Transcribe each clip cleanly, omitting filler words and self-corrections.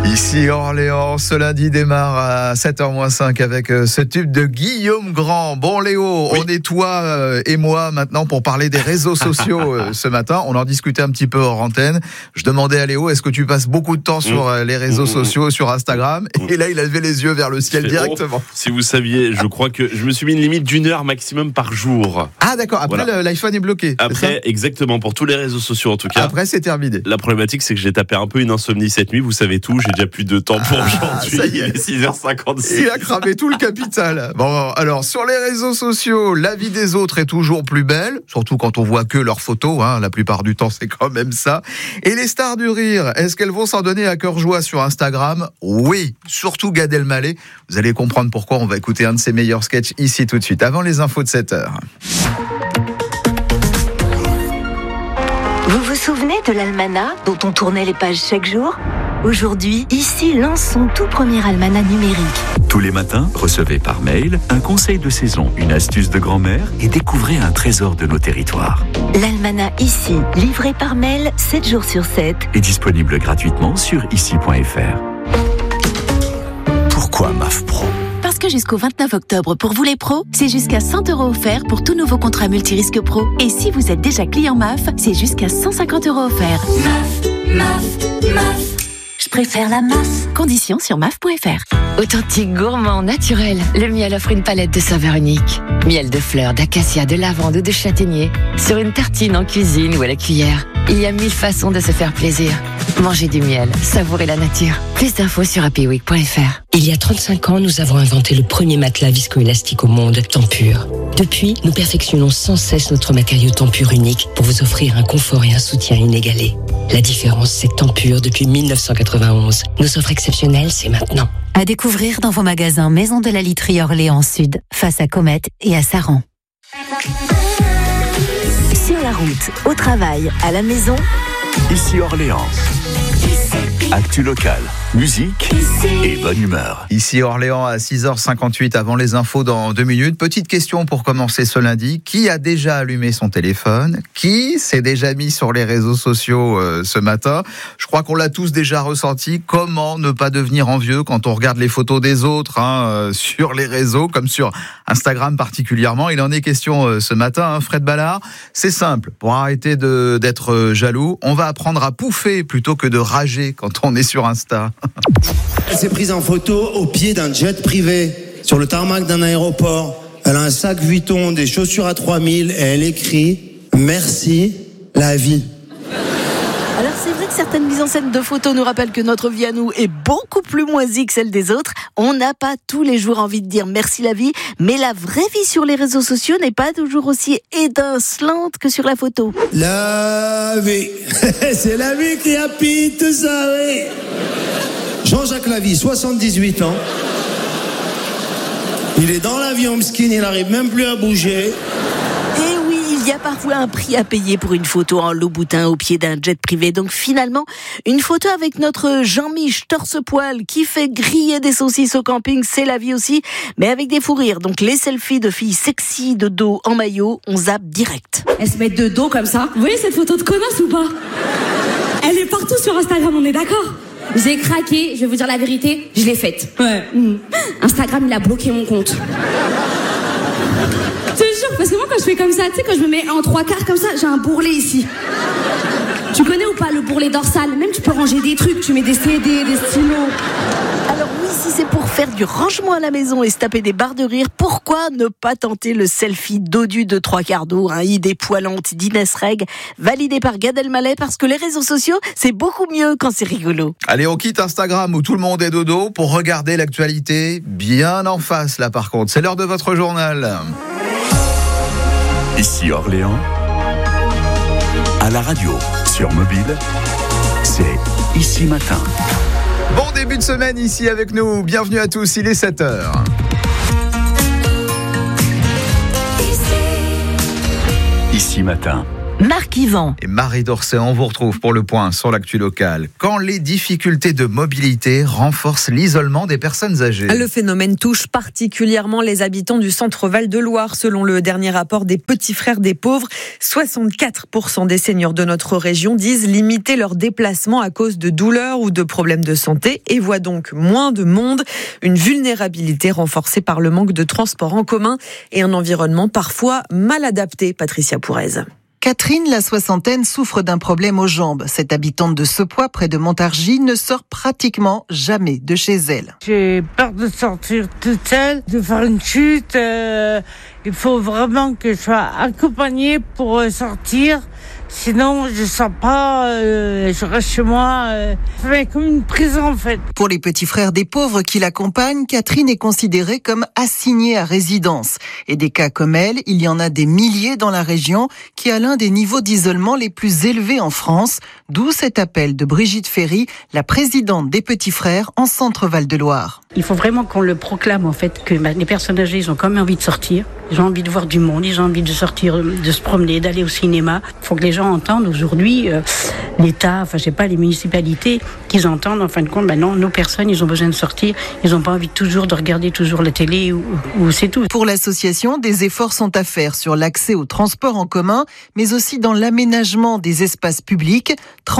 Ici Orléans, ce lundi démarre à 7h-5 avec ce tube de Guillaume Grand. Bon Léo, oui. On est toi et moi maintenant pour parler des réseaux sociaux ce matin. On en discutait un petit peu hors antenne. Je demandais à Léo, est-ce que tu passes beaucoup de temps sur les réseaux sociaux, sur Instagram ? Et là, il a levé les yeux vers le ciel directement. Si vous saviez, je crois que je me suis mis une limite d'1 heure maximum par jour. Ah d'accord, après voilà. L'iPhone est bloqué. Après, exactement, pour tous les réseaux sociaux en tout cas. Après, c'est terminé. La problématique, c'est que j'ai tapé un peu une insomnie cette nuit. Vous savez tout, j'ai déjà plus de temps pour aujourd'hui. Ça y est. 6h56. Il a cramé tout le capital. Bon, alors, sur les réseaux sociaux, la vie des autres est toujours plus belle, surtout quand on voit que leurs photos, la plupart du temps, c'est quand même ça. Et les stars du rire, est-ce qu'elles vont s'en donner à cœur joie sur Instagram ? Oui, surtout Gad Elmaleh. Vous allez comprendre pourquoi. On va écouter un de ses meilleurs sketchs ici tout de suite, avant les infos de 7h. Vous vous souvenez de l'almanach dont on tournait les pages chaque jour ? Aujourd'hui, ici lance son tout premier almanach numérique. Tous les matins, recevez par mail un conseil de saison, une astuce de grand-mère et découvrez un trésor de nos territoires. L'almanach ici, livré par mail 7 jours sur 7. Est disponible gratuitement sur ici.fr. Pourquoi MAF Pro ? Parce que jusqu'au 29 octobre, pour vous les pros, c'est jusqu'à 100 € offerts pour tout nouveau contrat multirisque pro. Et si vous êtes déjà client MAF, c'est jusqu'à 150 € offerts. MAF. Je préfère la MAF. Conditions sur maf.fr. Authentique, gourmand, naturel, le miel offre une palette de saveurs uniques. Miel de fleurs, d'acacia, de lavande ou de châtaignier. Sur une tartine en cuisine ou à la cuillère. Il y a 1000 façons de se faire plaisir. Mangez du miel, savourez la nature. Plus d'infos sur happyweek.fr. Il y a 35 ans, nous avons inventé le premier matelas viscoélastique au monde, Tempur. Depuis, nous perfectionnons sans cesse notre matériau Tempur unique pour vous offrir un confort et un soutien inégalés. La différence, c'est Tempur depuis 1991. Nos offres exceptionnelles, c'est maintenant. À découvrir dans vos magasins Maison de la Literie Orléans Sud, face à Comète et à Saran. Sur la route, au travail, à la maison. Ici Orléans. Actu locale, musique et bonne humeur. Ici Orléans à 6h58 avant les infos dans 2 minutes. Petite question pour commencer ce lundi. Qui a déjà allumé son téléphone ? Qui s'est déjà mis sur les réseaux sociaux ce matin ? Je crois qu'on l'a tous déjà ressenti. Comment ne pas devenir envieux quand on regarde les photos des autres sur les réseaux, comme sur Instagram particulièrement. Il en est question ce matin, Fred Ballard. C'est simple, pour arrêter d'être jaloux, on va apprendre à pouffer plutôt que de rager quand on est sur Insta. Elle s'est prise en photo au pied d'un jet privé, sur le tarmac d'un aéroport. Elle a un sac Vuitton, des chaussures à 3000 et elle écrit « Merci, la vie ». Alors c'est vrai que certaines mises en scène de photos nous rappellent que notre vie à nous est beaucoup plus moisie que celle des autres. On n'a pas tous les jours envie de dire merci la vie, mais la vraie vie sur les réseaux sociaux n'est pas toujours aussi étincelante que sur la photo. La vie, c'est la vie qui habite tout ça, oui. Jean-Jacques Lavie, 78 ans. Il est dans l'avion, Mskin, il n'arrive même plus à bouger. Et oui, il y a parfois un prix à payer pour une photo en Louboutin au pied d'un jet privé. Donc finalement, une photo avec notre Jean-Mich torse-poil qui fait griller des saucisses au camping, c'est la vie aussi, mais avec des fous rires. Donc les selfies de filles sexy de dos en maillot, on zappe direct. Elles se mettent de dos comme ça. Vous voyez cette photo de connasse ou pas ? Elle est partout sur Instagram, on est d'accord ? J'ai craqué, je vais vous dire la vérité, je l'ai faite. Ouais. Instagram, il a bloqué mon compte. Je te jure, parce que moi quand je fais comme ça, tu sais, quand je me mets en 3/4 comme ça, j'ai un bourrelet ici. Tu connais ou pas le bourrelet dorsal ? Même tu peux ranger des trucs, tu mets des CD, des stylos. Alors oui, si c'est pour faire du rangement à la maison et se taper des barres de rire, pourquoi ne pas tenter le selfie dodu de 3/4 d'eau, idée poilante d'Inès Reg, validé par Gad Elmaleh, parce que les réseaux sociaux, c'est beaucoup mieux quand c'est rigolo. Allez, on quitte Instagram où tout le monde est dodo pour regarder l'actualité bien en face là par contre. C'est l'heure de votre journal. Ici Orléans, à la radio, sur mobile, c'est Ici Matin. Bon début de semaine ici avec nous, bienvenue à tous, il est 7h. Ici Matin, Marc Yvan. Et Marie Dorset, on vous retrouve pour le point sur l'actu locale. Quand les difficultés de mobilité renforcent l'isolement des personnes âgées. Le phénomène touche particulièrement les habitants du centre Val-de-Loire. Selon le dernier rapport des Petits Frères des Pauvres, 64% des seniors de notre région disent limiter leurs déplacements à cause de douleurs ou de problèmes de santé et voient donc moins de monde. Une vulnérabilité renforcée par le manque de transport en commun et un environnement parfois mal adapté. Patricia Pourez. Catherine, la soixantaine, souffre d'un problème aux jambes. Cette habitante de Sepoix, près de Montargis, ne sort pratiquement jamais de chez elle. J'ai peur de sortir toute seule, de faire une chute. Il faut vraiment que je sois accompagnée pour sortir. Sinon, je sors pas, je reste chez moi. Ça fait comme une prison, en fait. Pour les petits frères des pauvres qui l'accompagnent, Catherine est considérée comme assignée à résidence. Et des cas comme elle, il y en a des milliers dans la région qui a l'un des niveaux d'isolement les plus élevés en France. D'où cet appel de Brigitte Ferry, la présidente des petits frères en centre Val-de-Loire. Il faut vraiment qu'on le proclame, en fait, que les personnes âgées, ils ont quand même envie de sortir. Ils ont envie de voir du monde, ils ont envie de sortir, de se promener, d'aller au cinéma. Il faut que les gens entendent aujourd'hui, l'État, les municipalités, qu'ils entendent, en fin de compte, non, nos personnes, ils ont besoin de sortir, ils n'ont pas envie de regarder toujours la télé ou c'est tout. Pour l'association, des efforts sont à faire sur l'accès au transport en commun, mais aussi dans l'aménagement des espaces publics.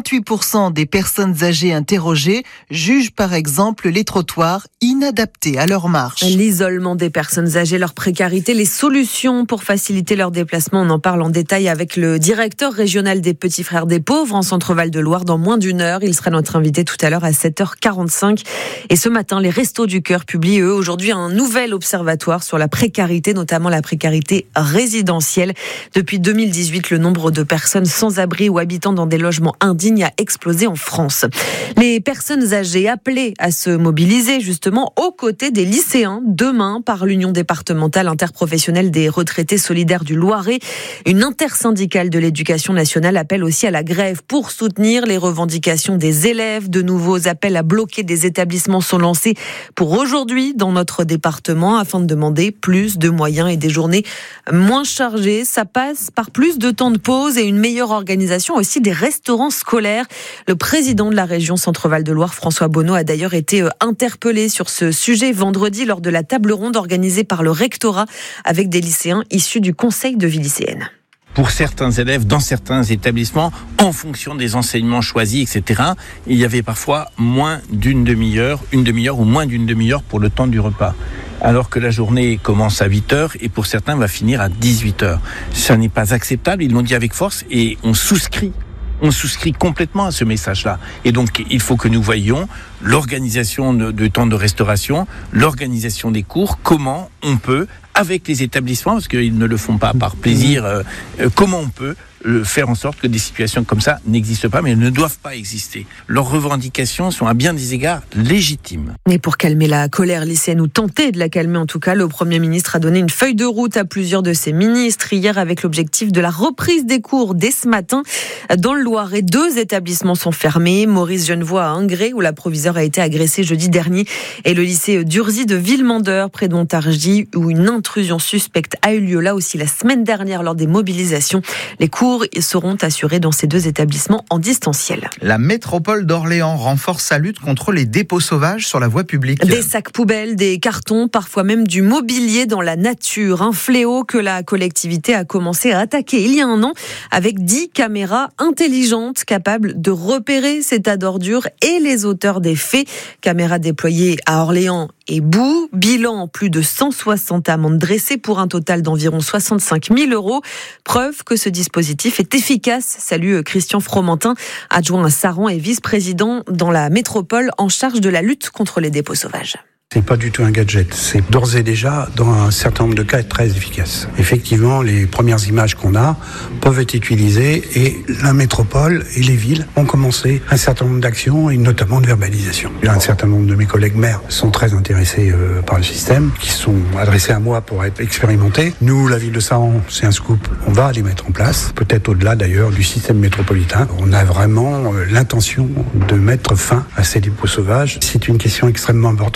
38% des personnes âgées interrogées jugent par exemple les trottoirs inadaptés à leur marche. L'isolement des personnes âgées, leur précarité, les solutions pour faciliter leur déplacement. On en parle en détail avec le directeur régional des Petits Frères des Pauvres en centre Val-de-Loire dans moins d'une heure. Il sera notre invité tout à l'heure à 7h45. Et ce matin, les Restos du Cœur publient, eux, aujourd'hui un nouvel observatoire sur la précarité, notamment la précarité résidentielle. Depuis 2018, le nombre de personnes sans abri ou habitant dans des logements indignes a explosé en France. Les personnes âgées appelées à se mobiliser justement aux côtés des lycéens demain par l'Union départementale interprofessionnelle des retraités solidaires du Loiret. Une intersyndicale de l'éducation nationale appelle aussi à la grève pour soutenir les revendications des élèves. De nouveaux appels à bloquer des établissements sont lancés pour aujourd'hui dans notre département afin de demander plus de moyens et des journées moins chargées. Ça passe par plus de temps de pause et une meilleure organisation aussi des restaurants scolaires. Le président de la région Centre-Val de Loire, François Bonneau, a d'ailleurs été interpellé sur ce sujet vendredi lors de la table ronde organisée par le rectorat avec des lycéens issus du conseil de vie lycéenne. Pour certains élèves, dans certains établissements, en fonction des enseignements choisis, etc., il y avait parfois moins d'une demi-heure, une demi-heure ou moins d'une demi-heure pour le temps du repas. Alors que la journée commence à 8h et pour certains va finir à 18h. Ça n'est pas acceptable, ils l'ont dit avec force et on souscrit complètement à ce message-là. Et donc, il faut que nous voyions l'organisation de temps de restauration, l'organisation des cours, comment on peut, avec les établissements, parce qu'ils ne le font pas par plaisir, comment on peut faire en sorte que des situations comme ça n'existent pas, mais elles ne doivent pas exister. Leurs revendications sont à bien des égards légitimes. Et pour calmer la colère lycéenne, ou tenter de la calmer en tout cas, le Premier ministre a donné une feuille de route à plusieurs de ses ministres hier avec l'objectif de la reprise des cours dès ce matin. Dans le Loiret, 2 établissements sont fermés. Maurice Genevoix à Ingré, où la proviseure a été agressée jeudi dernier, et le lycée d'Urzy de Villemandeur, près de Montargis, où une intrusion suspecte a eu lieu là aussi la semaine dernière lors des mobilisations. Les cours seront assurés dans ces 2 établissements en distanciel. La métropole d'Orléans renforce sa lutte contre les dépôts sauvages sur la voie publique. Des sacs poubelles, des cartons, parfois même du mobilier dans la nature. Un fléau que la collectivité a commencé à attaquer il y a un an avec 10 caméras intelligentes capables de repérer ces tas d'ordures et les auteurs des faits. Caméras déployées à Orléans et Boux. Bilan, plus de 160 amendes dressées pour un total d'environ 65 000 €. Preuve que ce dispositif est efficace. Salut Christian Fromentin, adjoint à Saran et vice-président dans la métropole en charge de la lutte contre les dépôts sauvages. C'est pas du tout un gadget, c'est d'ores et déjà, dans un certain nombre de cas, très efficace. Effectivement, les premières images qu'on a peuvent être utilisées et la métropole et les villes ont commencé un certain nombre d'actions et notamment de verbalisation. Un certain nombre de mes collègues maires sont très intéressés par le système, qui sont adressés à moi pour être expérimentés. Nous, la ville de Saran, c'est un scoop, on va les mettre en place, peut-être au-delà d'ailleurs du système métropolitain. On a vraiment l'intention de mettre fin à ces dépôts sauvages. C'est une question extrêmement importante. On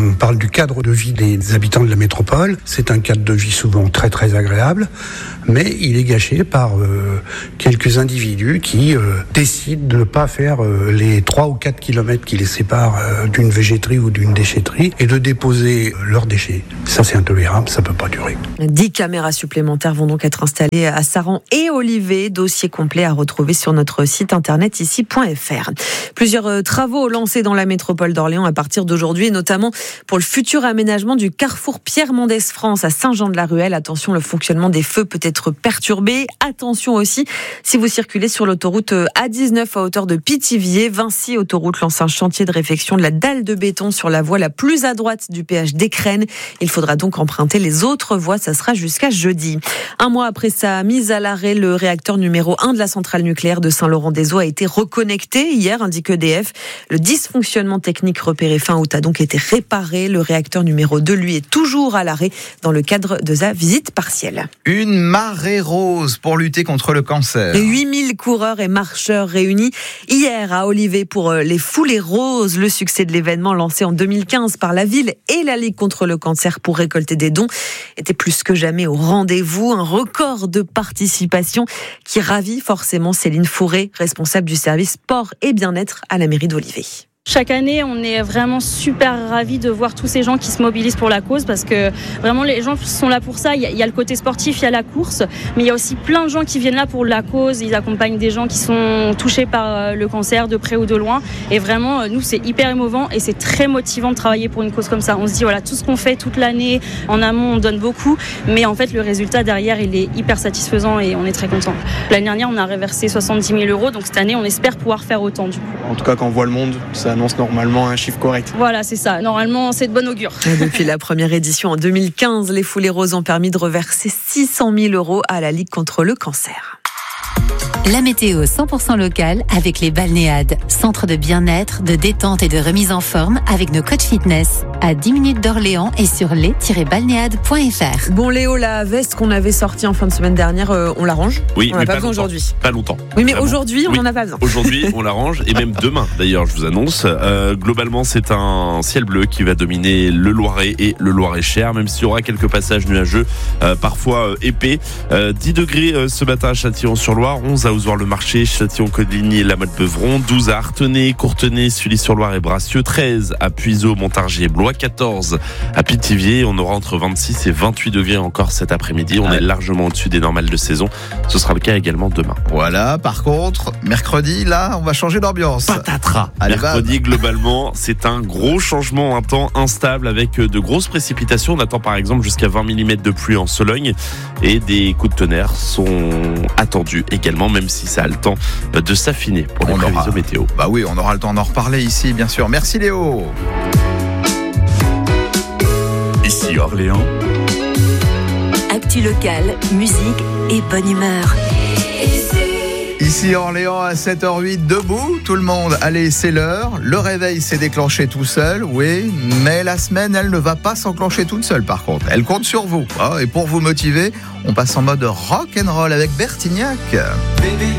on parle du cadre de vie des habitants de la métropole, c'est un cadre de vie souvent très très agréable, mais il est gâché par quelques individus qui décident de ne pas faire les 3 ou 4 kilomètres qui les séparent d'une végéterie ou d'une déchetterie et de déposer leurs déchets. Ça, c'est intolérable, ça ne peut pas durer. 10 caméras supplémentaires vont donc être installées à Saran et Olivet. Dossier complet à retrouver sur notre site internet ici.fr. Plusieurs travaux lancés dans la métropole d'Orléans à partir d'aujourd'hui, et notamment pour le futur aménagement du carrefour Pierre-Mendès-France à Saint-Jean-de-la-Ruelle. Attention, le fonctionnement des feux peut être perturbé. Attention aussi, si vous circulez sur l'autoroute A19 à hauteur de Pithiviers, Vinci Autoroute lance un chantier de réfection de la dalle de béton sur la voie la plus à droite du péage d'Écrennes. Il faudra donc emprunter les autres voies, ça sera jusqu'à jeudi. Un mois après sa mise à l'arrêt, le réacteur numéro 1 de la centrale nucléaire de Saint-Laurent-des-Eaux a été reconnecté hier, indique EDF. Le dysfonctionnement technique repéré fin août a donc été réparé. Le réacteur numéro 2, lui, est toujours à l'arrêt dans le cadre de sa visite partielle. Une marée rose pour lutter contre le cancer. 8000 coureurs et marcheurs réunis hier à Olivet pour les foulées roses. Le succès de l'événement lancé en 2015 par la ville et la Ligue contre le cancer pour récolter des dons était plus que jamais au rendez-vous. Un record de participation qui ravit forcément Céline Fourré, responsable du service sport et bien-être à la mairie d'Olivet. Chaque année, on est vraiment super ravis de voir tous ces gens qui se mobilisent pour la cause parce que vraiment les gens sont là pour ça. Il y a le côté sportif, il y a la course, mais il y a aussi plein de gens qui viennent là pour la cause. Ils accompagnent des gens qui sont touchés par le cancer de près ou de loin. Et vraiment, nous, c'est hyper émouvant et c'est très motivant de travailler pour une cause comme ça. On se dit, voilà, tout ce qu'on fait toute l'année, en amont, on donne beaucoup, mais en fait, le résultat derrière, il est hyper satisfaisant et on est très contents. L'année dernière, on a reversé 70 000 €, donc cette année, on espère pouvoir faire autant du coup. En tout cas, quand on voit le monde, ça annonce normalement un chiffre correct. Voilà, c'est ça. Normalement, c'est de bon augure. Et depuis la première édition en 2015, les foulées roses ont permis de reverser 600 000 € à la Ligue contre le cancer. La météo 100% locale avec les Balnéades. Centre de bien-être, de détente et de remise en forme avec nos coachs fitness. À 10 minutes d'Orléans et sur les-balnéades.fr. Bon Léo, la veste qu'on avait sortie en fin de semaine dernière, on la range ? Oui, on mais n'a pas besoin aujourd'hui. Pas longtemps. Oui, mais Vraiment. aujourd'hui, on Oui. n'en a pas besoin. Aujourd'hui, on la range et même demain, d'ailleurs, je vous annonce. Globalement, c'est un ciel bleu qui va dominer le Loiret et le Loiret-Cher, même s'il y aura quelques passages nuageux, parfois épais. 10 degrés ce matin à Châtillon-sur-Loire, 11 à Ozoir-le-Marché, Châtillon-Coligny et la Motte-Beuvron, 12 à Artenay, Courtenay, Sully-sur-Loire et Bracieux, 13 à Puiseaux, Montargis et Blois, 14 à Pithiviers. On aura entre 26 et 28 degrés encore cet après-midi. On est largement au-dessus des normales de saison. Ce sera le cas également demain. Voilà, par contre, mercredi, là, on va changer d'ambiance. Patatras. Allez, Mercredi, globalement, c'est un gros changement, un temps instable avec de grosses précipitations. On attend par exemple jusqu'à 20 mm de pluie en Sologne et des coups de tonnerre sont attendus également, même si ça a le temps de s'affiner pour les prévisions météo. Bah oui, on aura le temps d'en reparler ici, bien sûr. Merci Léo. Ici Orléans. Actu locale, musique et bonne humeur. Ici Orléans à 7h08, debout, tout le monde. Allez, c'est l'heure. Le réveil s'est déclenché tout seul, oui, mais la semaine, elle ne va pas s'enclencher toute seule par contre. Elle compte sur vous. Et pour vous motiver, on passe en mode rock'n'roll avec Bertignac. Baby,